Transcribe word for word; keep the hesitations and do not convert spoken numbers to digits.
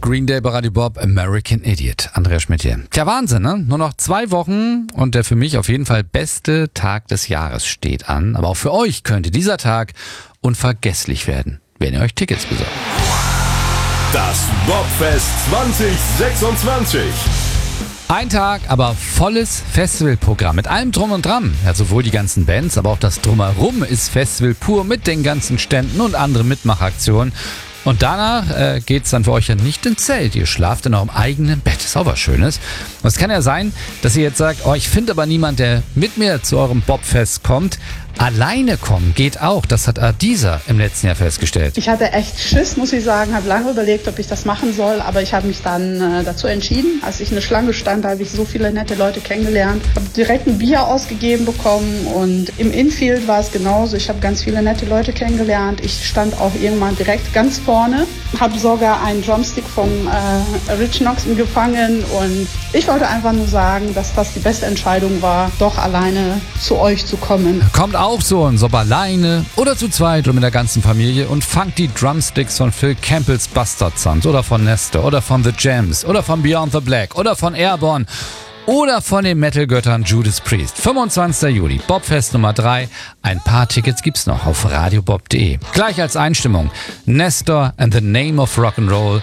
Green Day bei Radio Bob, American Idiot. Andreas Schmidt hier. Tja, Wahnsinn, ne? Nur noch zwei Wochen und der für mich auf jeden Fall beste Tag des Jahres steht an. Aber auch für euch könnte dieser Tag unvergesslich werden, wenn ihr euch Tickets besorgt. Das Bobfest zwanzig sechsundzwanzig. Ein Tag, aber volles Festivalprogramm mit allem Drum und Dran. Ja, sowohl die ganzen Bands, aber auch das Drumherum ist Festival pur mit den ganzen Ständen und anderen Mitmachaktionen. Und danach äh, geht's dann für euch ja nicht ins Zelt. Ihr schlaft in eurem eigenen Bett. Ist auch was Schönes. Und es kann ja sein, dass ihr jetzt sagt, oh, ich finde aber niemand, der mit mir zu eurem Bobfest kommt. Alleine kommen geht auch. Das hat Adisa im letzten Jahr festgestellt. Ich hatte echt Schiss, muss ich sagen. Habe lange überlegt, ob ich das machen soll. Aber ich habe mich dann äh, dazu entschieden. Als ich in der Schlange stand, habe ich so viele nette Leute kennengelernt. Habe direkt ein Bier ausgegeben bekommen. Und im Infield war es genauso. Ich habe ganz viele nette Leute kennengelernt. Ich stand auch irgendwann direkt ganz vorne. Habe sogar einen Drumstick vom äh, Rich Knox gefangen. Und ich wollte einfach nur sagen, dass das die beste Entscheidung war, doch alleine zu euch zu kommen. Kommt auch so ein Sob alleine oder zu zweit oder mit der ganzen Familie und fangt die Drumsticks von Phil Campbells Bastard Sons oder von Nestor oder von The Jams oder von Beyond the Black oder von Airborne oder von den Metal-Göttern Judas Priest. fünfundzwanzigster Juli, Bobfest Nummer drei. Ein paar Tickets gibt's noch auf radiobob punkt de. Gleich als Einstimmung Nestor and the Name of Rock'n'Roll